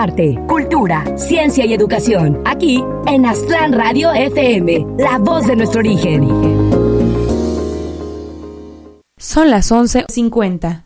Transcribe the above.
arte, cultura, ciencia y educación. Aquí en Aztlán Radio FM, la voz de nuestro origen. Son las 11:50.